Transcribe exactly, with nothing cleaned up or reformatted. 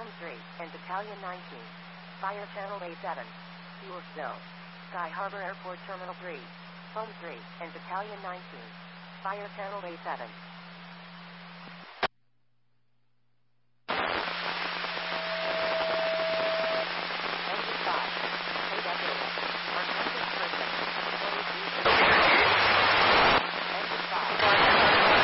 Foam three, and Battalion nineteen. Fire Channel A seven. Fuel spill. Sky Harbor Airport Terminal three. Foam three, and Battalion nineteen. Fire Channel A seven.